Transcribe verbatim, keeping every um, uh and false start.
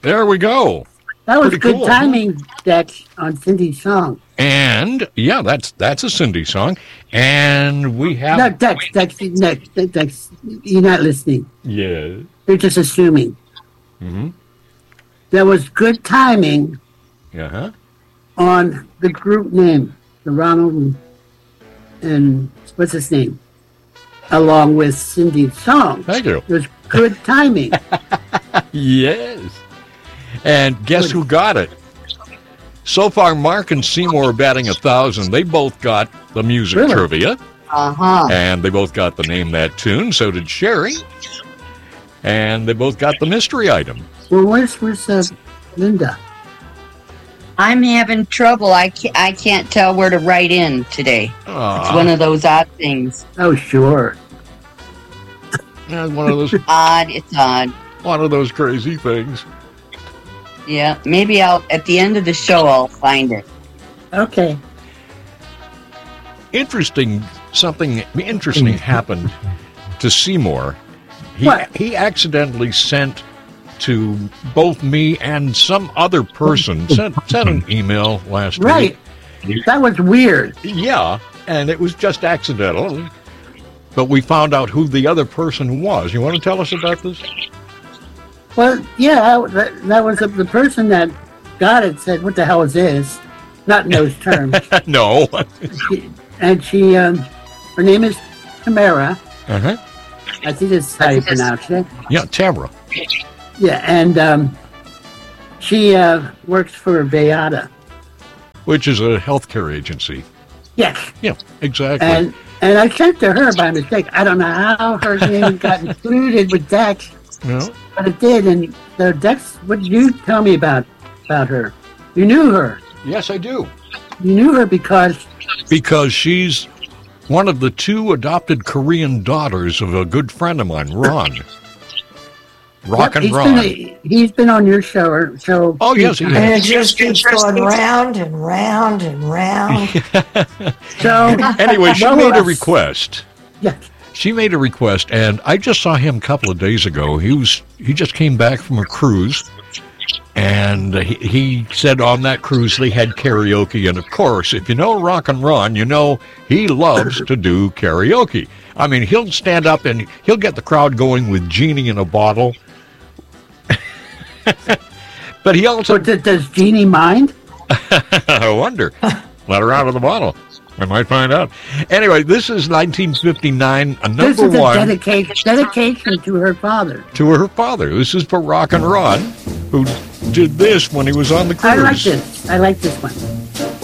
There we go. That was Pretty good cool. timing, Dex, on Cindy's song. And, yeah, that's that's a Cindy song. And we have... No, Dex, Dex, Dex, Dex, Dex, you're not listening. Yeah. You're just assuming. Mm-hmm. There was good timing Uh-huh. on the group name, the Ronald and, and what's his name, along with Cindy's song. Thank you. There's good timing. Yes. And guess who got it? So far, Mark and Seymour are batting a thousand. They both got the music Really? trivia. Uh-huh. And they both got the Name That Tune. So did Sherry. And they both got the mystery item. Well, where's, where's uh, Linda? I'm having trouble. I can't, I can't tell where to write in today. Aw. It's one of those odd things. Oh, sure. Yeah, one of those Odd, it's odd. one of those crazy things. Yeah, maybe I'll, at the end of the show, I'll find it. Okay. Interesting, something interesting happened to Seymour. He What? he accidentally sent to both me and some other person sent sent an email last Right. week. That was weird. Yeah, and it was just accidental. But we found out who the other person was. You want to tell us about this? Well, yeah, that, that was the, the person that got it said, "What the hell is this?" Not in those terms. No. she, and she, um, her name is Tamara. Uh-huh. I think that's how you pronounce it. Yeah, Tamara. Yeah, and um, she uh, works for Beata. Which is a healthcare agency. Yes, Yeah, exactly. and and I sent to her by mistake. I don't know how her name got included with Dex, No? but it did. And so Dex, what did you tell me about about her? You knew her. Yes, I do. You knew her because Because she's one of the two adopted Korean daughters of a good friend of mine, Ron. Rock Yep, and he's Ron. Been, he's been on your show. Or, show Oh, yes, he And has. it just keeps going round and round and round. So Anyway, she Well, made a that's- request. yeah, She made a request, and I just saw him a couple of days ago. He was he just came back from a cruise, and he, he said on that cruise they had karaoke. And of course, if you know Rock and Ron, you know he loves to do karaoke. I mean, he'll stand up and he'll get the crowd going with Genie in a Bottle. But he also, so does, does Jeannie mind? I wonder, let her out of the bottle. I might find out. Anyway, this is nineteen fifty-nine, a This number is a one. dedication dedication to her father. To her father. This is for Rock and Ron, who did this when he was on the cruise. I like this. I like this one.